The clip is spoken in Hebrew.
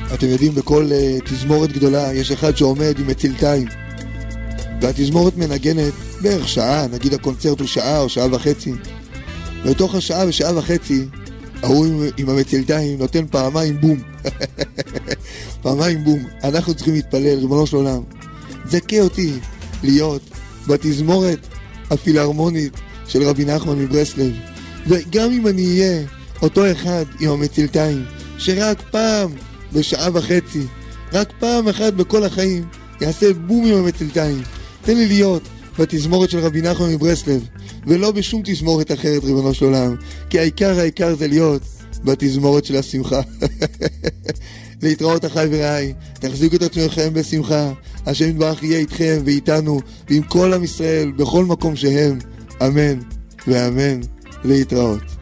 אתם יודעים, בכל תזמורת גדולה יש אחד שעומד עם מצלתיים, והתזמורת מנגנת בערך שעה, נגיד הקונצרט הוא שעה או שעה וחצי, ובתוך השעה ושעה וחצי ההוא עם המצלתיים נותן פעמיים בום. פעמיים בום. אנחנו צריכים להתפלל, ריבונו של עולם, זכה אותי להיות בתזמורת הפילהרמונית של רבי נחמן מברסלב, וגם אם אני אהיה אותו אחד עם המצלתיים שרק פעם בשעה וחצי, רק פעם אחת בכל החיים יעשה בום עם המצלתיים, תן לי להיות בתזמורת של רבי נחמן מברסלב ולא בשום תזמורת אחרת, ריבונו של עולם, כי העיקר זה להיות בתזמורת של השמחה. להתראות אחי ורעי, תחזיקו את עצמכם בשמחה, השם יתברך יהיה איתכם ואיתנו ועם כל עם ישראל בכל מקום שהם, אמן ואמן. להתראות.